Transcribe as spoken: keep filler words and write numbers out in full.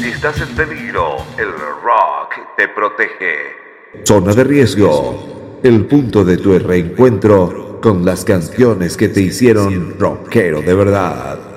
Si estás en peligro, el rock te protege. Zona de riesgo, el punto de tu reencuentro con las canciones que te hicieron rockero de verdad.